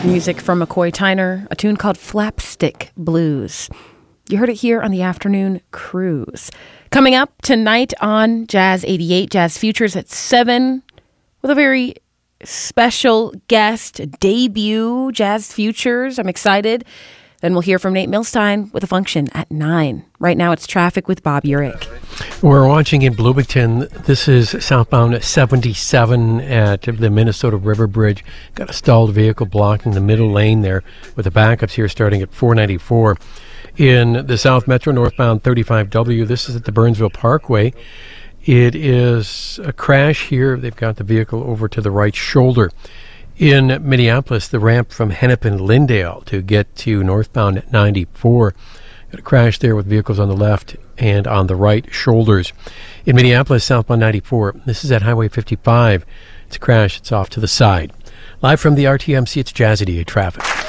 Music from McCoy Tyner, a tune called Flapstick Blues. You heard it here on the Afternoon Cruise. Coming up tonight on Jazz 88, Jazz Futures at 7, with a very special guest, debut Jazz Futures. I'm excited. Then we'll hear from Nate Milstein with a function at 9. Right now it's traffic with Bob Urich. We're watching in Bloomington. This is southbound 77 at the Minnesota River Bridge. Got a stalled vehicle blocking the middle lane there with the backups here starting at 494. In the South Metro, northbound 35W, this is at the Burnsville Parkway. It is a crash here. They've got the vehicle over to the right shoulder. In Minneapolis, the ramp from Hennepin-Lyndale to get to northbound 94. Got a crash there with vehicles on the left and on the right shoulders. In Minneapolis, southbound 94, this is at Highway 55. It's a crash. It's off to the side. Live from the RTMC, it's Jazz 88 traffic.